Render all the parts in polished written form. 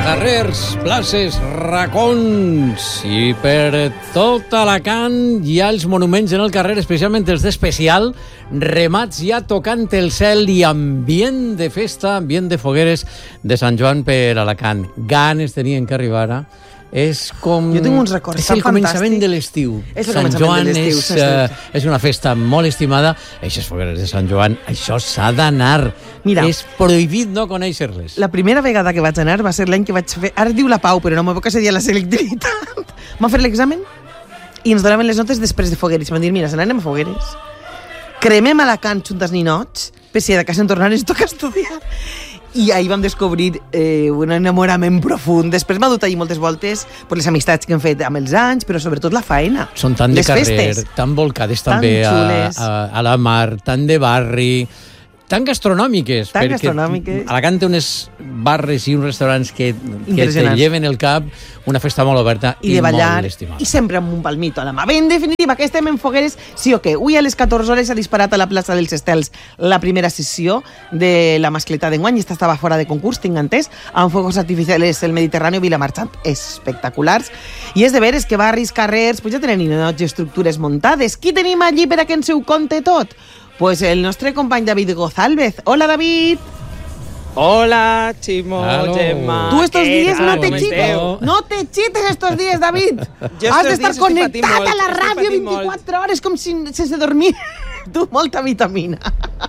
carrers, places, racons i per tot Alacant hi ha els monuments en el carrer, especialment els d'especial, remats ja tocant el cel i ambient de festa, ambient de fogueres de Sant Joan per Alacant. Ganes tenien que arribar. És com... Jo tinc uns records és el començament de l'estiu. Sant Joan és una festa molt estimada. Eixes fogueres de Sant Joan, això s'ha d'anar. Mira, és prohibit no conèixer-les. La primera vegada que vaig anar va ser l'any que vaig fer... Ara es diu la Pau, però no m'evoca ese dia la selectivitat. Vam fer l'examen i ens donaven les notes després de fogueres. Vam dir, mira, se n'anem a fogueres. Cremem Alacant juntes ninots, per si de casa en tornar ens toca estudiar. I ahir vam descobrir un enamorament profund. Després m'ha dut allí moltes voltes per les amistats que hem fet amb els anys, però sobretot la faena. Són tan de carrer, tan volcades també a la mar, tan de barri, tan gastronòmiques. Tan gastronòmiques. Alacant té unes barres i uns restaurants que te lleven el cap, una festa molt oberta i de ballar, molt estimada. I sempre amb un palmito a la mà. Bé, en definitiva, que estem en fogueres, sí o què? Avui a les 14 hores s'ha disparat a la plaça dels Estels la primera sessió de la mascleta d'enguany. Esta estava fora de concurs, tinc entès, amb fuegos artificiales el Mediterrani Vilamarxant, espectaculars. I és de veres que barris, carrers, pues ja tenen ninots i estructures muntades. Qui tenim allí per a que ens ho conte tot? Pues el nostre company David González. Hola, David. Hola, Chimo, Gemma. Tú estos días no te chites. No te chites estos días, David. Has de estar conectat a la ràdio 24 hores com si sense dormir. Tu, molta vitamina.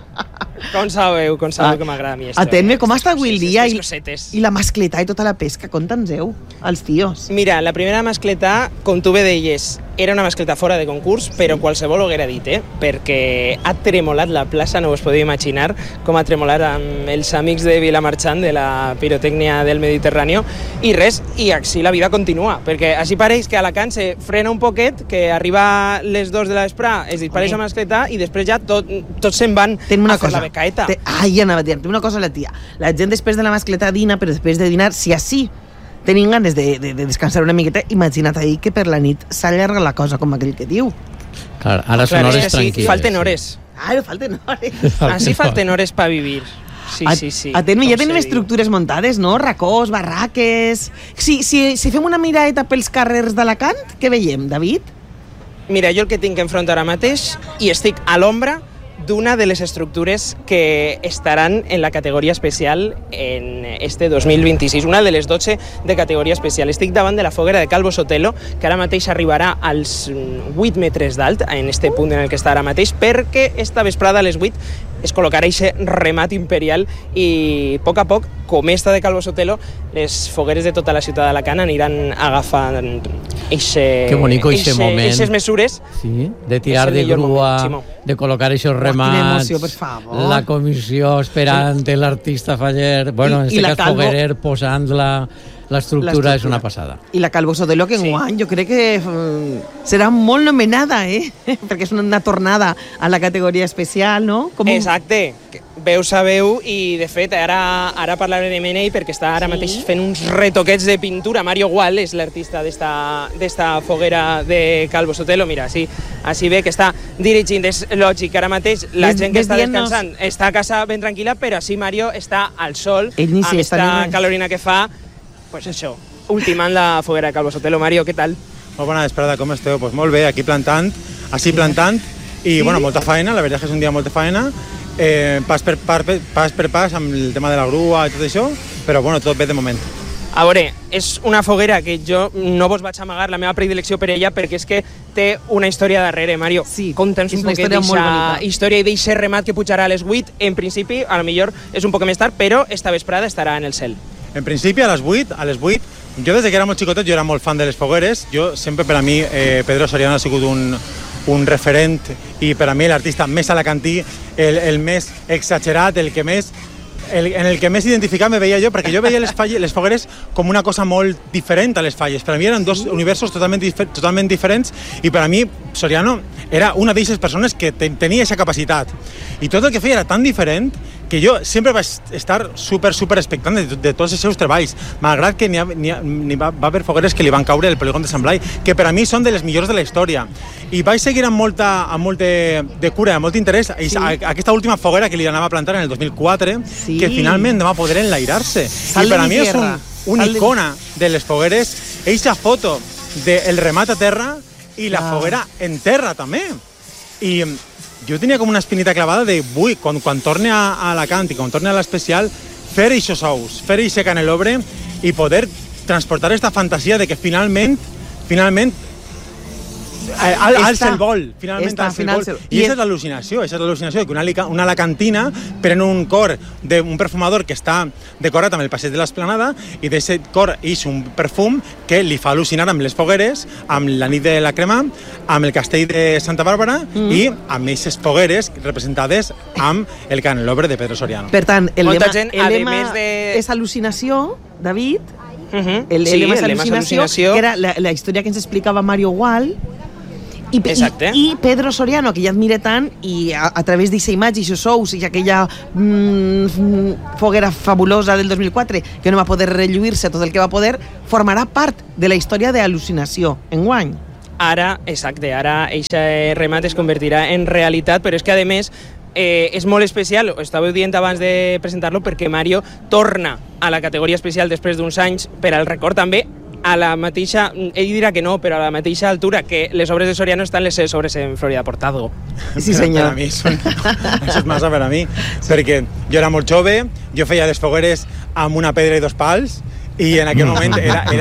Com sabeu que m'agrada a mi esto. Atén-me, com està avui el dia i la mascleta i tota la pesca? Conta'ns-heu, els tios. Mira, la primera mascleta, com tu bé deies, era una mascleta fora de concurs, però qualsevol ho haguera dit, perquè ha tremolat la plaça, no us podeu imaginar com ha tremolat amb els amics de Vilamarxant, de la pirotècnia del Mediterrani, i res, i així la vida continua, perquè així pareix que Alacant se frena un poquet, que arriba les 2 de la vesprà, es dispareix la mascleta i després ja tots se'n van a fer la becaeta. Anava a dir, una cosa a la tia. La gent després de la mascleta dina, però després de dinar, si així tenien ganes de descansar una miqueta, imagina't ahir que per la nit s'allarga la cosa, com aquell que diu. Clar, ara són hores tranquil·les. Falten hores. Ara falten hores. Així falten hores per vivir. Sí. Atén-me, ja tenim estructures muntades, no? Racós, barraques... Si fem una miradeta pels carrers d'Alacant, què veiem, David? Mira, jo el que tinc enfront ara mateix, i estic a l'ombra d'una de les estructures que estaran en la categoria especial en este 2026, una de les 12 de categoria especial. Estic davant de la foguera de Calvo Sotelo, que ara mateix arribarà als 8 metres d'alt, en este punt en el que està ara mateix, perquè esta vesprada a les 8 es col·locarà aquest remat imperial i a poc, com esta de Calvo Sotelo, les fogueres de tota la ciutat d'Alacant aniran agafant aquestes mesures. Sí, de tirar de grua, de col·locar aquests remats, la comissió esperant, l'artista faller, bueno, en aquest cas foguerer posant-la, l'estructura és una passada. I la Calvo Sotelo, que enguany jo crec que serà molt nomenada, perquè és una tornada a la categoria especial, no? Exacte, sabeu, i de fet ara parlaré de Menei perquè està ara mateix fent uns retoquets de pintura. Mario Gual és l'artista d'esta foguera de Calvo Sotelo. Mira, així ve que està dirigint. És lògic que ara mateix la gent que està descansant està a casa ben tranquil·la, però així Mario està al sol amb aquesta calorina que fa. Pues això, ultimant la foguera de Calvo Sotelo. Mario, què tal? Molt bona vesprada, com esteu? Pues molt bé, aquí plantant, i bueno, molta faena, la veritat és que és un dia molta faena, pas per pas amb el tema de la grua i tot això, però bueno, tot bé de moment. A veure, és una foguera que jo no vos vaig amagar la meva predilecció per ella perquè és que té una història darrere, Mario. Sí, conta'ns un poquet d'aquesta història i d'aquest remat que pujarà a les 8. En principi, a lo millor és un poc més tard, però esta vesprada estarà en el cel. En principi, a les 8, jo des que era molt xicotet, jo era molt fan de les fogueres. Jo sempre, per a mi, Pedro Soriano ha sigut un referent i per a mi l'artista més alacantí, el més exagerat, en el que més identificat me veia jo, perquè jo veia les fogueres com una cosa molt diferent a les falles. Per a mi eren dos universos totalment diferents i per a mi Soriano era una d'aquestes persones que tenia aquesta capacitat. I tot el que feia era tan diferent que jo sempre vaig estar super expectant de tots els seus treballs, malgrat que va haver fogueres que li van caure el polígon de Sant Blai, que per a mi són de les millors de la història. I vaig seguir amb molt de cura, amb molt interès, aquesta última foguera que li anava a plantar en el 2004, que finalment va poder enlairar-se. I per a mi és una icona de les fogueres, eixa foto del remat a terra i la foguera en terra també. I jo tenia com una espinita clavada de quan torni a Alacant i quan torni a l'especial, fer eixos ous, fer eixe canelobre i poder transportar esta fantasia de que finalment alça el vol, finalment alça el vol. I aquesta és l'al·lucinació, de que una alacantina pren un cor d'un perfumador que està decorat amb el passeig de l'Esplanada i d'aquest cor ix un perfum que li fa al·lucinar amb les fogueres, amb la nit de la crema, amb el castell de Santa Bàrbara i amb aquestes fogueres representades amb el canelobre de Pedro Soriano. Per tant, el lema és al·lucinació, David, el lema és al·lucinació, que era la història que ens explicava Mario Gual, i Pedro Soriano, que ja admira tant, i a través d'aquesta imatge, aquests ous i aquella foguera fabulosa del 2004, que no va poder relluir-se tot el que va poder, formarà part de la història d'al·lucinació enguany. Ara, exacte, ara aquest remat es convertirà en realitat, però és que, a més, és molt especial, ho estàveu dient abans de presentar-lo, perquè Mario torna a la categoria especial després d'uns anys, per al record també, a la mateixa, ell dirà que no, però a la mateixa altura que les obres de Soriano estan les seves obres en Florida Portado. Sí, senyor. Per a mi això és massa per a mi, perquè jo era molt jove, jo feia les fogueres amb una pedra i 2 pals, i en aquell moment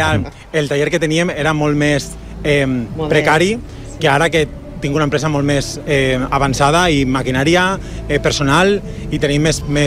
el taller que teníem era molt més precari que ara que tinc una empresa molt més avançada i maquinària, personal, i tenim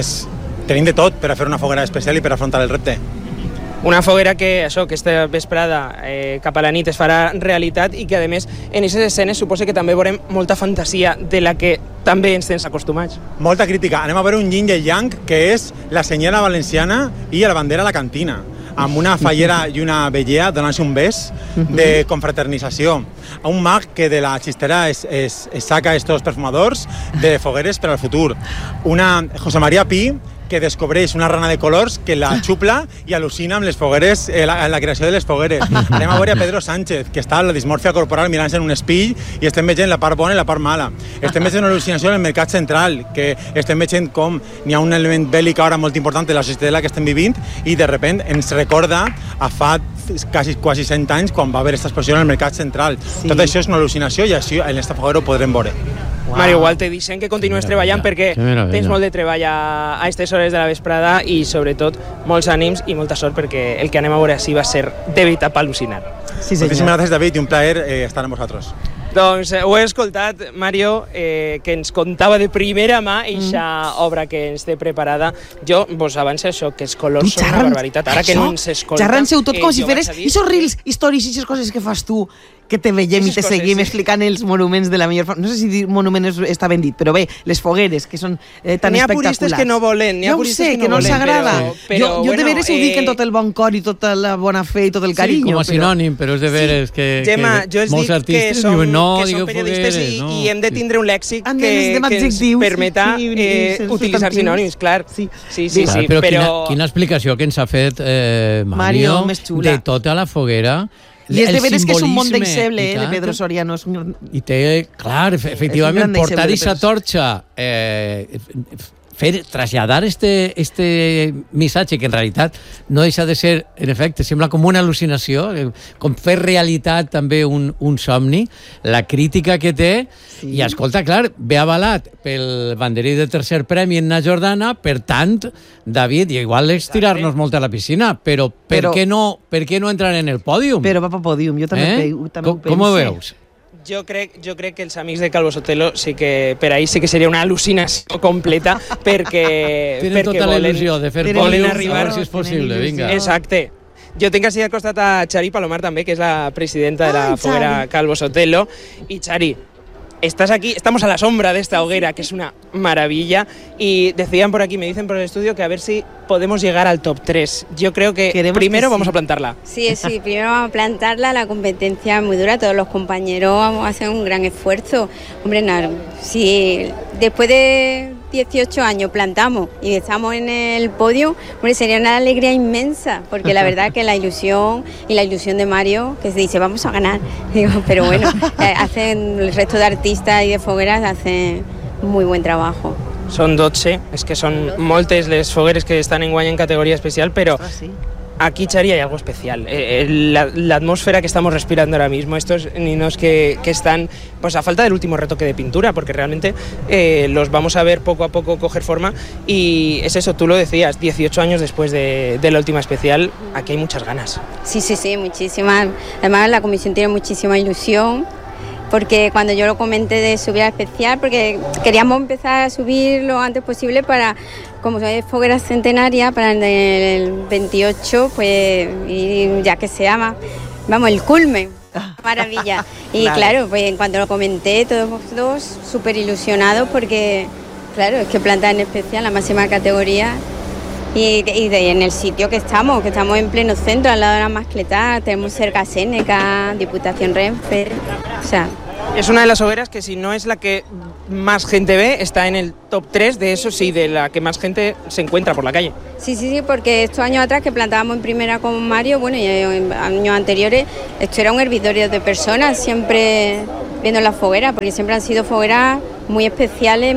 de tot per a fer una foguera especial i per afrontar el repte. Una foguera que, aquesta vesprada cap a la nit es farà realitat i que, a més, en aquestes escenes suposa que també veurem molta fantasia de la que també ens tens acostumats. Molta crítica. Anem a veure un yin i el yang, que és la senyora valenciana i la bandera a la cantina, amb una fallera i una vellea donant-se un bes de confraternització. A un mag que de la xistera es saca estos perfumadors de fogueres per al futur. Una José María Pi, que descobreix una rana de colors que la xupla i al·lucina amb les fogueres, la creació de les fogueres. Anem a veure a Pedro Sánchez, que està a la dismòrfia corporal mirant-se en un espill i estem veient la part bona i la part mala. Estem veient una al·lucinació en el mercat central, que estem veient com n'hi ha un element bèl·lic ara molt important de la societat en la que estem vivint i de repente ens recorda a fa quasi 100 anys quan va haver aquesta explosió en el mercat central. Tot això és una al·lucinació i així en esta foguera ho podrem veure. Mario Gual, te dicen que continues treballant perquè tens molt de treball a aquestes hores de la vesprada i, sobretot, molts ànims i molta sort perquè el que anem a veure així va ser de veritat al·lucinar. Moltíssimes gràcies, David, i un plaer estar amb vosaltres. Doncs ho he escoltat, Mario, que ens contava de primera mà eixa obra que ens té preparada. Jo vos avanço això, que els colors són una barbaritat. Ara que no ens escolta... Xarranceu tot com si feres aquests reels històrics i aquestes coses que fas tu, que te veiem i te seguim explicant els monuments de la millor forma. No sé si dir monuments està ben dit, però bé, les fogueres, que són tan espectaculars. N'hi ha puristes que no volen, ja ho sé, que no els agrada. Jo de veres ho dic en tot el bon cor i tota la bona fe i tot el carinyo. Sí, com a sinònim, però és de veres que molts artistes diuen que som periodistes i hem de tindre un lèxic que ens permeta utilitzar sinònims, clar. Sí, però quina explicació que ens ha fet Mario de tota la foguera. I és de veres que és un món d'exemple, de Pedro Soriano. I té, clar, efectivament, portar aquesta torxa, traslladar este missatge, que en realitat no deixa de ser, en efecte, sembla com una al·lucinació, com fer realitat també un somni, la crítica que té, i escolta, clar, ve avalat pel banderí de tercer premi en Na Jordana, per tant, David, igual és tirar-nos molt a la piscina, però per què no entrar en el pòdium? Però va pel pòdium, jo també ho penso. Com ho veus? Jo crec que els amics de Calvo Sotelo sí que per ahí sí que seria una al·lucinació completa perquè tenen tota la il·lusió de fer pòdium, arribar, a veure si és possible, vinga. Exacte. Jo tinc així al costat a Xari Palomar també, que és la presidenta de la foguera Calvo Sotelo. I Xari, estás aquí, estamos a la sombra de esta hoguera, que es una maravilla, y decían por aquí, me dicen por el estudio, que a ver si podemos llegar al top 3. Yo creo que primero vamos a plantarla. Sí, primero vamos a plantarla, la competencia es muy dura, todos los compañeros vamos a hacer un gran esfuerzo. Hombre, si después de 18 años plantamos y estamos en el podio, hombre, sería una alegría inmensa, porque la verdad que la ilusión de Mario, que se dice, vamos a ganar, digo, pero bueno, hacen el resto de artistas y de fogueras hacen muy buen trabajo. Són 12, és que són moltes les fogueres que estan enguany en categoria especial, però aquí, Chari, hay algo especial. La atmósfera que estamos respirando ahora mismo, estos niños que están pues a falta del último retoque de pintura, porque realmente los vamos a ver poco a poco coger forma, y es eso, tú lo decías, 18 años después de la última especial, aquí hay muchas ganas. Sí, muchísimas. Además, la comisión tiene muchísima ilusión, porque cuando yo lo comenté de subir a especial, porque queríamos empezar a subir lo antes posible para, como es foguera centenaria, para el 28, pues, y ya que se llama, vamos, el culmen. Maravilla. Y claro, pues en cuanto lo comenté, todos dos súper ilusionados, porque, claro, es que planta en especial, la máxima categoría. Y en el sitio que estamos en pleno centro, al lado de la Mascletá, tenemos cerca Séneca, Diputación Renfe, o sea... Es una de las hogueras que, si no es la que más gente ve, está en el top 3 de eso, sí, de la que más gente se encuentra por la calle. Sí, porque estos años atrás que plantábamos en primera con Mario, bueno, y en años anteriores, esto era un hervidorio de personas, siempre viendo las fogueras, porque siempre han sido fogueras muy especiales,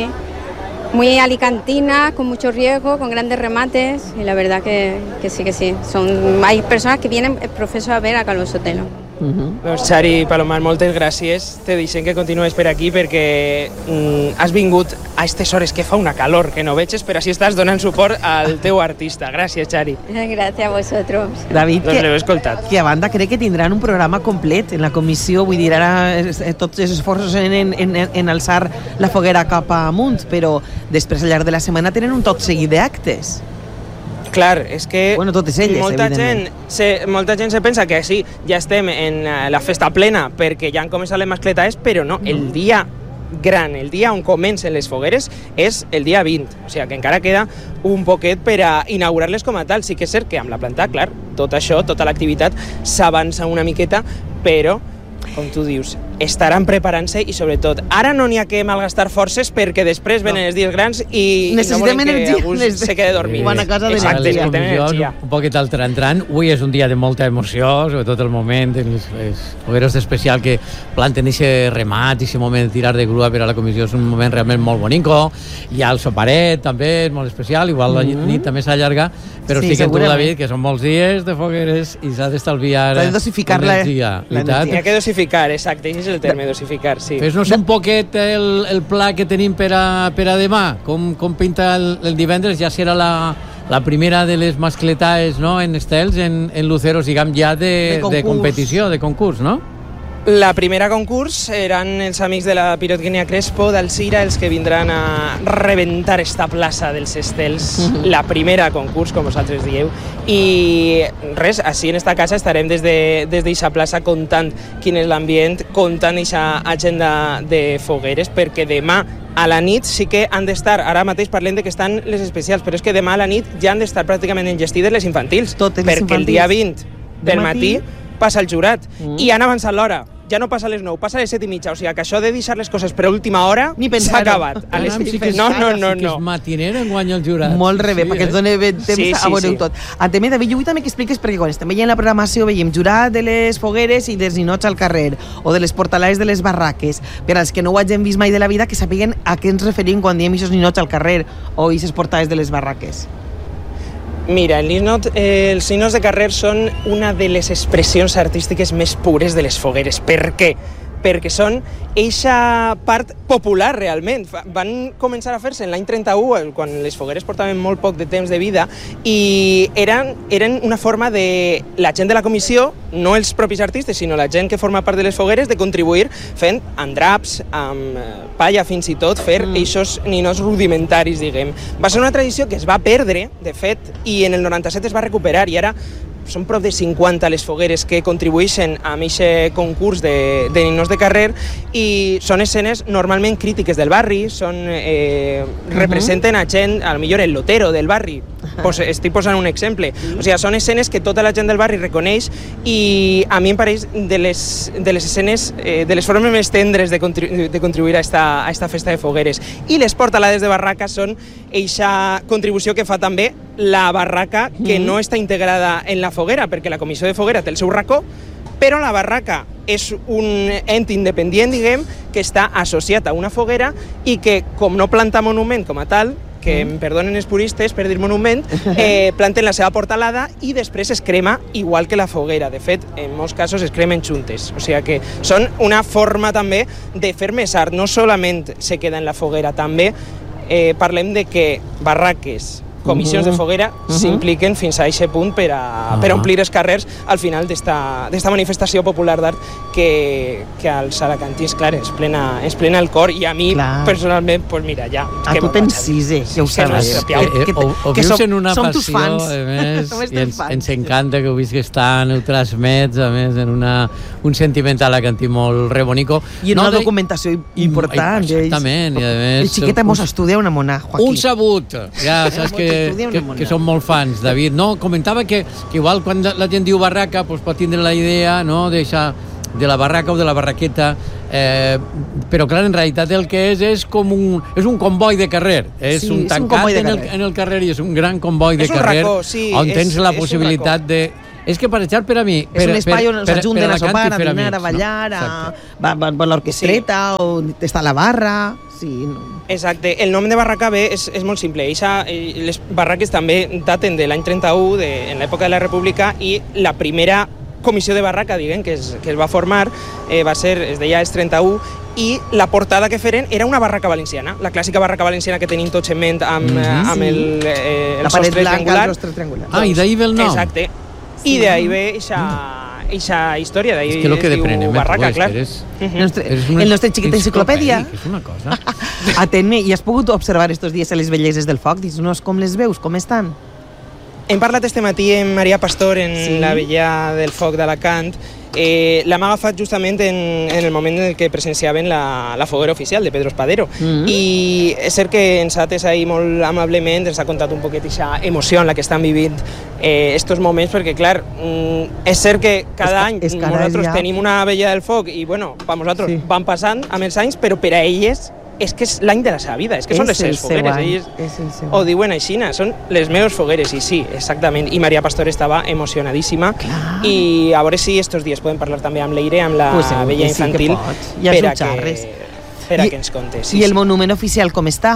muy alicantinas, con mucho riesgo, con grandes remates, y la verdad que sí. Hay personas que vienen profesos a ver a Calvo Sotelo. Doncs Chari Palomar, moltes gràcies. Te deixem que continues per aquí perquè has vingut a aquestes hores que fa una calor que no veges, però així estàs donant suport al teu artista. Gràcies, Chari. Gràcies a vosaltres. David, doncs l'heu escoltat. Que a banda crec que tindran un programa complet en la comissió, vull dir, ara tots els esforços en alçar la foguera cap amunt, però després al llarg de la setmana tenen un tot seguit d'actes. Clar, és que bueno, totes elles, molta gent se pensa que sí, ja estem en la festa plena perquè ja han començat les mascletades, però no, el dia gran, el dia on comencen les fogueres és el dia 20, o sigui que encara queda un poquet per a inaugurar-les com a tal. Sí que és cert que amb la planta, clar, tot això, tota l'activitat s'avança una miqueta, però, com tu dius, estaran preparant-se i, sobretot, ara no n'hi ha que malgastar forces perquè després venen els dies grans i no volem que algú se quede dormit. Bona cosa Exacte, necessitem energia. Un poquet al tran-tran. Avui és un dia de molta emoció, sobretot el moment, les fogueres d'especial que planten aquest remat, aquest moment de tirar de grua per a la comissió, és un moment realment molt bonico. Hi ha el soparet, també, és molt especial, igual la nit també s'allarga, però estic amb tu, David, que són molts dies de fogueres i s'ha d'estalviar l'energia. S'ha de dosificar l'energia. N'hi ha que dosificar, exacte, és el terme, dosificar, sí. Fes-nos un poquet el pla que tenim per a demà. Com pinta el divendres? Ja serà la primera de les mascletaes, no?, en estels, en Luceros, diguem, ja de competició, de concurs, no? La primera concurs eren els amics de la Pirotècnia Crespo d'Alzira els que vindran a rebentar esta plaça dels estels, la primera concurs, com vosaltres dieu, i res, així en esta casa estarem des d'eixa plaça contant quin és l'ambient, contant eixa agenda de fogueres, perquè demà a la nit sí que han d'estar, ara mateix parlem de que estan les especials, però és que demà a la nit ja han d'estar pràcticament enllestides les infantils, perquè el dia 20 del matí passa el jurat i han avançat l'hora. Ja no passa a les 9, passa a les 7:30, o sigui que això de deixar les coses per a última hora s'ha acabat. No. Sí que és matinera en guanya el jurat. Molt rebé, perquè ens dona temps a veure-ho tot. A tema, David, jo vull també que expliques, perquè quan estem veient la programació veiem jurat de les fogueres i dels ninots al carrer, o de les portalades de les barraques. Per als que no ho hagin vist mai de la vida, que sàpiguen a què ens referim quan diem aquests ninots al carrer o aquestes portades de les barraques. Mira, els ninots de carrer són una de les expressions artístiques més pures de les fogueres. Per què? Perquè són eixa part popular, realment. Van començar a fer-se en l'any 31, quan les fogueres portaven molt poc de temps de vida, i eren una forma de la gent de la comissió, no els propis artistes, sinó la gent que forma part de les fogueres, de contribuir fent amb draps, amb palla, fins i tot, fer eixos ninots rudimentaris, diguem. Va ser una tradició que es va perdre, de fet, i en el 97 es va recuperar, i ara són prop de 50 les fogueres que contribueixen a aquest concurs de ninos de carrer, i són escenes normalment crítiques del barri, representen a gent, a lo millor el lotero del barri, estic posant un exemple, o sigui, són escenes que tota la gent del barri reconeix, i a mi em pareix de les escenes, de les formes més tendres de contribuir a esta festa de fogueres. I les portalades de barraca són eixa contribució que fa també la barraca, que no està integrada en la foguera, perquè la comissió de foguera té el seu racó, però la barraca és un ent independent, diguem, que està associat a una foguera i que, com no planta monument com a tal, que em perdonen els puristes per dir monument, planten la seva portalada i després es crema igual que la foguera. De fet, en molts casos es cremen juntes. O sigui que són una forma també de fer més art. No solament se queda en la foguera, també parlem de que barraques, comissions de foguera s'impliquen fins a aquest punt per omplir els carrers al final d'esta manifestació popular d'art que als alacantins, clar, es plena el cor, i a mi, personalment, pues mira, ja... tu tens sisè, ja ho saps. Ho vius en una passió, a més, i ens encanta que ho visques tant, ho transmets, a més, en un sentiment alacantí molt rebonico. I en una documentació important. Exactament, i a més... El xiquet mos estudia una mona, Joaquín. Un sabut, ja saps que són molt fans, David. No, comentava que igual quan la gent diu barraca pues pot tindre la idea, no, de la barraca o de la barraqueta, però clar, en realitat el que és com un comboi de carrer. És un tancat en el carrer i és un gran comboi de carrer on tens la possibilitat de... És que, per exemple, per a mi... És un espai on s'ajunten a sopar, a dinar, a ballar, a l'orquestreta, on està la barra... Sí, no. Exacte. El nom de barraca bé és molt simple. Les barraques també daten de l'any 31, en l'època de la República, i la primera comissió de barraca, diguem, que es va formar, es deia Els 31, i la portada que feren era una barraca valenciana, la clàssica barraca valenciana que tenim tots en ment amb el sostre triangular. I d'ahir ve el nom. Exacte. I d'ahir ve eixa història, d'ahir diu barraca, clar. El nostre xiquet enciclopèdia. És una cosa. Atén-me, i has pogut observar estos dies les belleses del foc? Dis-nos com les veus, com estan? Hem parlat este matí amb Maria Pastor en la vella del foc d'Alacant. L'hem agafat justament en el moment en què presenciaven la foguera oficial de Pedro Espadero. I és cert que ens ha atès ahir molt amablement, ens ha contat un poquet aquesta emoció en la que estan vivint estos moments, perquè clar, és cert que cada any nosaltres tenim una vella del foc i bueno, per nosaltres van passant amb els anys, però per a elles és que és l'any de la seva vida, és que són les seves fogueres, ells ho diuen així, són les meves fogueres, i sí, exactament, i Maria Pastor estava emocionadíssima, i a veure si estos dies podem parlar també amb l'Eire, amb la vella infantil, per a que ens conte. I el monument oficial com està?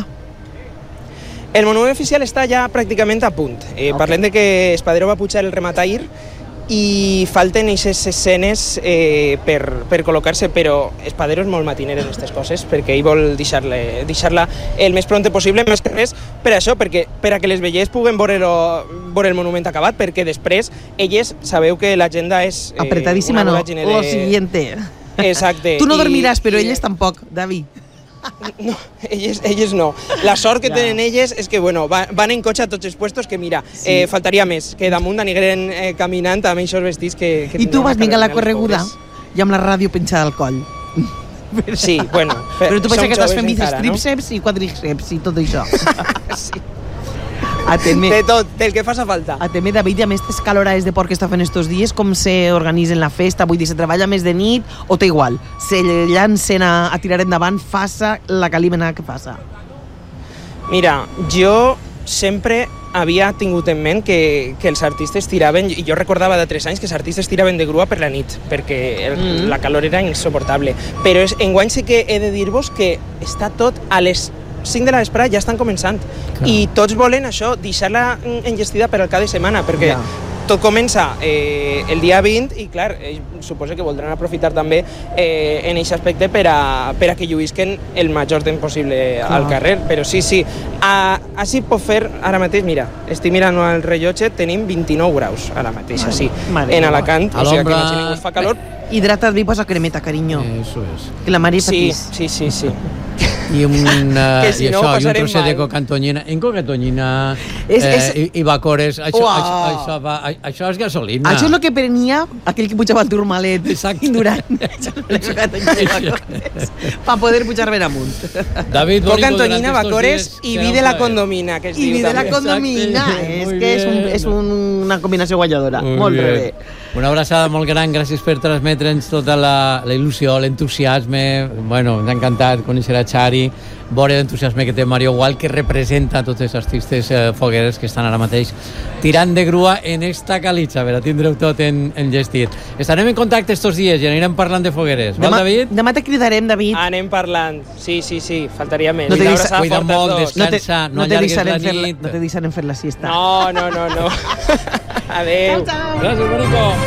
El monument oficial està ja pràcticament a punt. Parlem de que Espadero va pujar el rematair i falten aquestes escenes per col·locar-se, però Espadero és molt matiner en aquestes coses, perquè ell vol deixar-la el més pront possible, més que res per això, per a que les vellers puguen veure el monument acabat, perquè després elles sabeu que l'agenda és apretadíssima, no, lo siguiente. Exacte. Tu no dormiràs, però elles tampoc, David. No, elles no. La sort que tenen elles és que bueno, van en cotxe a tots els puestos, que mira, faltaria més, que damunt anirem caminant amb aquests vestits que I tu vas vingar a la correguda i amb la ràdio penjada al coll. Sí, bueno. Però tu pensa que estàs fent bicis tríceps i quadríceps i tot això. Sí. De tot, del que faça falta. Ateme, David, i amb aquestes calorades de porc que està fent estos dies, com s'organitzen la festa? Vull dir, se treballa més de nit o té igual? Se llancen a tirar endavant, faça la calímena que faça? Mira, jo sempre havia tingut en ment que els artistes tiraven, i jo recordava de 3 anys que els artistes tiraven de grua per la nit, perquè la calor era insoportable. Però enguany sí que he de dir-vos que està tot a les 5 de la vesprada, ja estan començant. I tots volen això, deixar-la enllestida per al cap de setmana, perquè tot comença el dia 20 i clar, suposo que voldran aprofitar també en aquest aspecte per a que lluïsquen el major temps possible al carrer, però sí, així pot fer ara mateix, mira, estic mirant el rellotge, tenim 29 graus ara mateix, així, en Alacant, o sigui que imagineu-vos, fa calor. Hidrata't bé i posa cremeta, carinyo. Eso es. Que la Maria sí. I un trosset de coca amb tonyina. En coca, tonyina i bacores. Això és gasolina. Això és el que prenia aquell que pujava al turmalet. Exacte. Durant per poder pujar ben amunt. David, coca amb tonyina, bacores i vi de la condomina, que es diu. I vi de la condomina. És que és una combinació guanyadora. Molt bé. Una abraçada molt gran, gràcies per transmetre'ns tota la il·lusió, l'entusiasme. Bueno, ens ha encantat conèixer a Xari, veure l'entusiasme que té Mario Gual, que representa tots els artistes fogueres que estan ara mateix tirant de grua en esta calitxa. A veure, tindreu tot enllestit. Estarem en contacte estos dies i anirem parlant de fogueres. Val, David? Demà te cridarem, David. Anem parlant. Sí, faltaria més. No te Cuida molt, descansa, no allargues la nit. No te deixarem fer la siesta. No. Adéu. Ciao. Gràcies, Bonico.